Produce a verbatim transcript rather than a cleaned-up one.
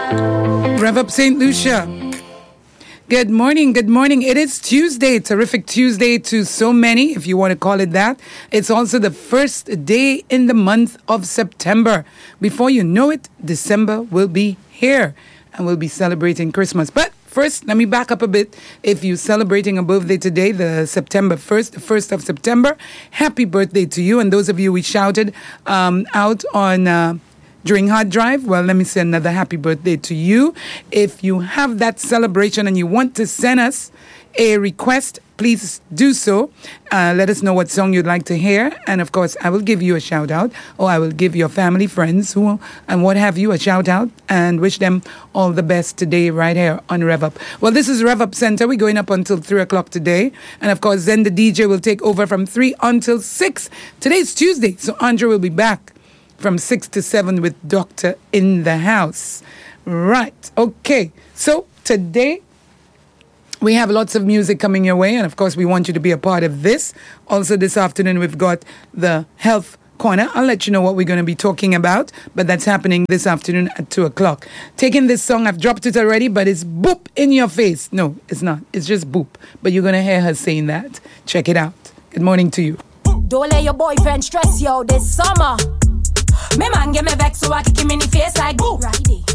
Rev up Saint Lucia. Good morning, good morning. It is Tuesday, terrific Tuesday to so many, if you want to call it that. It's also the first day in the month of September. Before you know it, December will be here and we'll be celebrating Christmas. But first, let me back up a bit. If you're celebrating a birthday today, the September first, the first of September, happy birthday to you. And those of you we shouted um, out on... Uh, During Hard Drive, well, let me say another happy birthday to you. If you have that celebration and you want to send us a request, please do so. Uh, let us know what song you'd like to hear. And, of course, I will give you a shout-out, or I will give your family, friends, who and what have you, a shout-out, and wish them all the best today right here on Rev Up. Well, this is Rev Up Center. We're going up until three o'clock today. And, of course, then the D J will take over from three until six. Today's Tuesday, so Andre will be back from six to seven with Doctor in the House. Right. Okay. So today we have lots of music coming your way. And of course, we want you to be a part of this. Also this afternoon, we've got the Health Corner. I'll let you know what we're going to be talking about. But that's happening this afternoon at two o'clock. Taking this song, I've dropped it already, but it's boop in your face. No, it's not. It's just boop. But you're going to hear her saying that. Check it out. Good morning to you. Don't let your boyfriend stress you this summer. Me man give me vex so I kick him in the face like boo. Righty.